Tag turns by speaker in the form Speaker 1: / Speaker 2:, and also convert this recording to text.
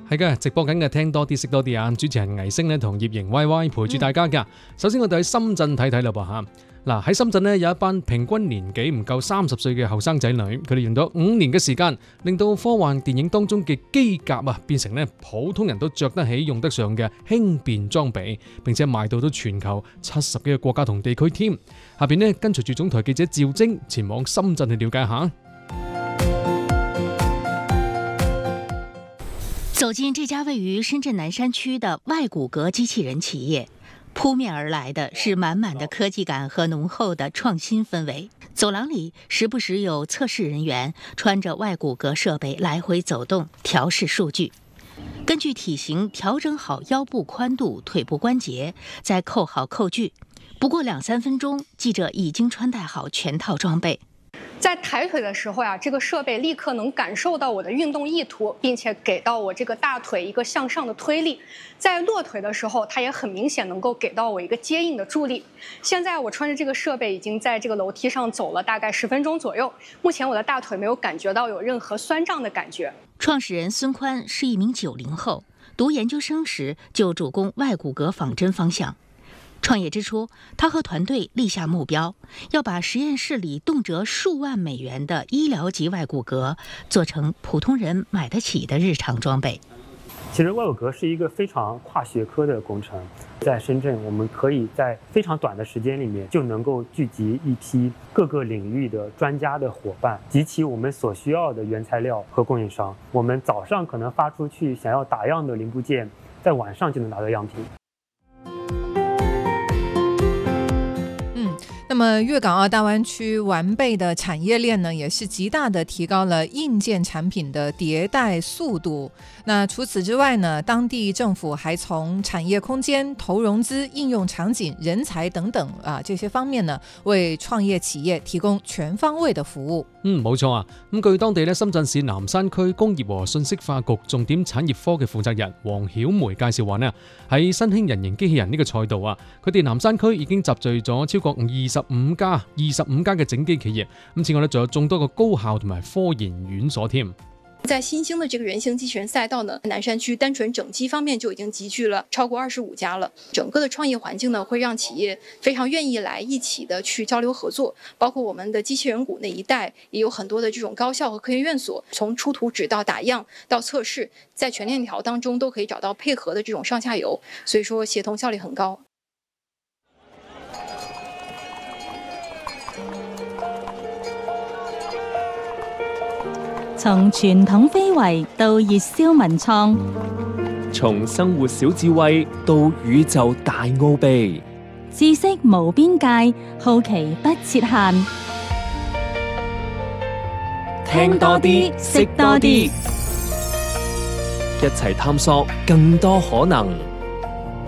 Speaker 1: 係嘅，直播緊嘅聽多啲識多啲啊！主持人魏星咧同葉瑩 YY 陪住大家㗎。首先我哋喺深圳睇睇啦噃嚇。嗱，喺深圳呢，有一班平均年紀唔夠30歲嘅後生仔女，佢哋用咗5年嘅時間，令到科幻電影當中嘅機甲啊變成咧普通人都着得起、用得上嘅輕便裝備，並且賣到全球70幾個國家同地區添。下邊呢，跟隨住總台記者趙晶前往深圳去了解下。
Speaker 2: 走進這家位於深圳南山區的外骨骼機器人企業，撲面而來的是滿滿的科技感和濃厚的創新氛圍。走廊裡時不時有測試人員穿着外骨骼設備來回走動，調試數據，根據體型調整好腰部寬度、腿部關節，再扣好扣具。不過2-3分鐘，記者已經穿戴好全套裝備。
Speaker 3: 在抬腿的時候呀，這個設備立刻能感受到我的運動意圖，並且給到我這個大腿一個向上的推力。在落腿的時候，它也很明顯能夠給到我一個接應的助力。現在我穿着這個設備已經在這個樓梯上走了大概10分鐘左右，目前我的大腿沒有感覺到有任何酸脹的感覺。
Speaker 2: 創始人孫寬是一名90後，讀研究生時就主攻外骨骼仿真方向。創業之初，他和團隊立下目標，要把實驗室裡動輒數萬美元的醫療級外骨骼做成普通人買得起的日常裝備。
Speaker 4: 其實外骨骼是一個非常跨學科的工程，在深圳我們可以在非常短的時間裡面就能夠聚集一批各個領域的專家的夥伴，集齊我們所需要的原材料和供應商。我們早上可能發出去想要打樣的零部件，在晚上就能拿到樣品。
Speaker 5: 那麼粵港澳大灣區完備的產業鏈呢，也是極大的提高了硬件產品的迭代速度。那除此之外呢，當地政府還從產業空間、投融資、應用場景、人才等等這些方面呢，為創業企業提供全方位的服務。
Speaker 1: 冇錯啊。咁據當地深圳市南山區工業和信息化局重點產業科嘅負責人黃曉梅介紹話呢，喺新興人形機器人呢個賽道啊，佢哋南山區已經集聚咗超過25家嘅整機企業，咁此外呢，仲有眾多個高校同埋科研院所添。
Speaker 6: 在新興的這個人形機器人賽道呢，南山區單純整機方面就已經集聚了超過25家了。整個的創業環境呢，會讓企業非常願意來一起的去交流合作。包括我們的機器人股那一帶，也有很多的這種高校和科研院所，從出圖紙到打樣到測試，在全鏈條當中都可以找到配合的這種上下游，所以說協同效率很高。
Speaker 7: 從傳統非遺到熱銷文創，
Speaker 8: 從生活小智慧到宇宙大奧秘，
Speaker 7: 知識無邊界，好奇不設限。
Speaker 8: 聽多啲，識多啲，一齊探索更多可能。